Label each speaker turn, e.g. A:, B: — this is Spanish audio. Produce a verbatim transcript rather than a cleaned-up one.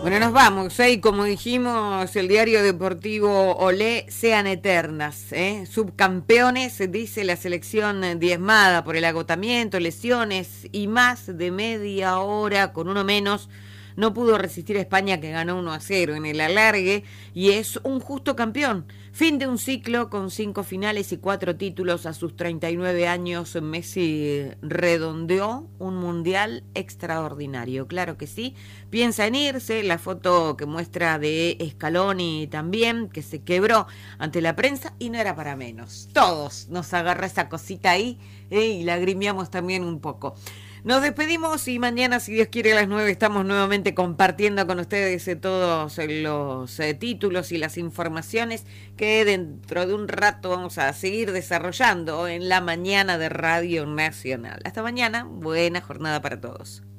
A: Bueno, nos vamos, ¿eh? Y como dijimos, el diario deportivo Olé, sean eternas, ¿eh? Subcampeones, dice la selección diezmada por el agotamiento, lesiones y más de media hora con uno menos. No pudo resistir a España, que ganó uno a cero en el alargue y es un justo campeón. Fin de un ciclo con cinco finales y cuatro títulos a sus treinta y nueve años. Messi redondeó un mundial extraordinario, claro que sí. Piensa en irse, la foto que muestra de Scaloni también, que se quebró ante la prensa y no era para menos. Todos nos agarra esa cosita ahí, ¿eh? Y lagrimeamos también un poco. Nos despedimos y mañana, si Dios quiere, a las nueve estamos nuevamente compartiendo con ustedes eh, todos eh, los eh, títulos y las informaciones que dentro de un rato vamos a seguir desarrollando en la mañana de Radio Nacional. Hasta mañana, buena jornada para todos.